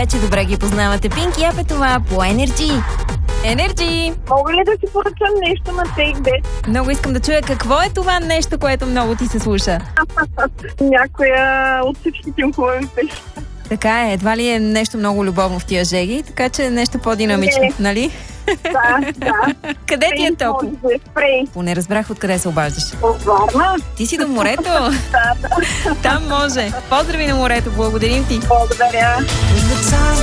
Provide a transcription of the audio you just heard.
вече добре ги познавате. Пинк и Ап е това по Energy. Energy! Мога ли да си поръчам нещо на Take That? Много искам да чуя какво е това нещо, което много ти се слуша. Някоя от всичките им хубави песни. Така е, едва ли е нещо много любовно в тия жеги, така че нещо по-динамично, нали? Да. Къде ти е топ? Спрей. Поне разбрах откъде се обаждаш. От Варна? Ти си до морето? Да. Там може. Поздрави на морето, благодарим ти. Благодаря.